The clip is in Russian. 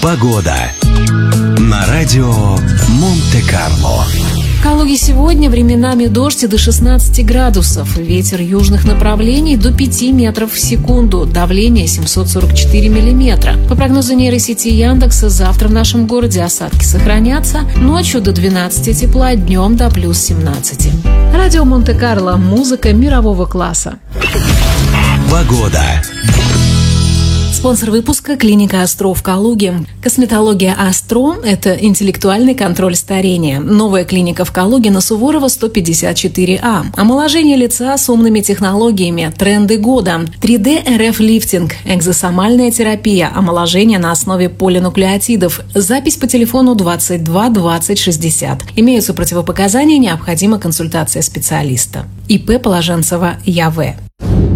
Погода на радио Монте-Карло. В Калуге сегодня временами дождь до 16 градусов. Ветер южных направлений до 5 метров в секунду. Давление 744 миллиметра. По прогнозу нейросети Яндекса, завтра в нашем городе осадки сохранятся. Ночью до 12 тепла, днем до плюс 17. Радио Монте-Карло. Музыка мирового класса. Погода. Спонсор выпуска – клиника Астро в Калуге. Косметология Астро – это интеллектуальный контроль старения. Новая клиника в Калуге на Суворова 154А. Омоложение лица с умными технологиями. Тренды года. 3D РФ-лифтинг. Экзосомальная терапия. Омоложение на основе полинуклеотидов. Запись по телефону 22 20 60. Имеются противопоказания, необходима консультация специалиста. ИП Положенцева Я.В.